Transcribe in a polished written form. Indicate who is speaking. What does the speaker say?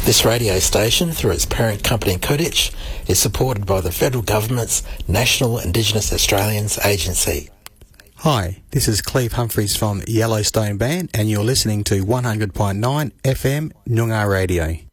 Speaker 1: This radio station, through its parent company Kodich, is supported by the Federal Government's National Indigenous Australians Agency.
Speaker 2: Hi, this is Cleve Humphreys from Yellowstone Band, and you're listening to 100.9 FM Noongar Radio.